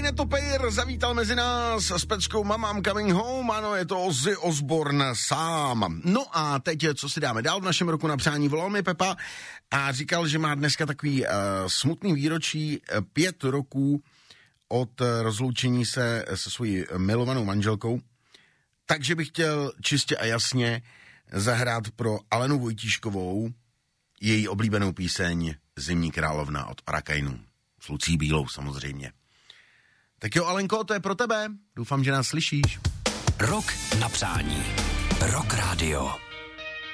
Netopejr zavítal mezi nás s peckou Mamám Coming Home, ano, je to Ozzy Osbourne sám. No a teď, co si dáme dál v našem roku na přání, volal mi Pepa a říkal, že má dneska takový smutný výročí 5 roků od rozloučení se svojí milovanou manželkou, takže bych chtěl čistě a jasně zahrát pro Alenu Vojtíškovou její oblíbenou píseň Zimní královna od Arakajnů. S Lucí Bílou samozřejmě. Tak jo, Alenko, to je pro tebe. Doufám, že nás slyšíš. Rok na přání. Rock Radio.